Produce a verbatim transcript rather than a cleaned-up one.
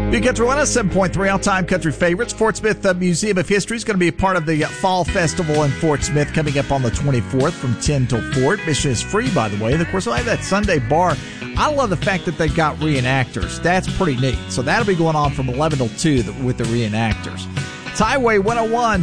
Big Country one oh seven point three, all-time country favorites. Fort Smith uh, Museum of History is going to be a part of the uh, Fall Festival in Fort Smith coming up on the twenty-fourth from ten till four. Admission is free, by the way. And, of course, I have that Sunday bar. I love the fact that they've got reenactors. That's pretty neat. So that'll be going on from eleven till two with the reenactors. It's Highway one oh one.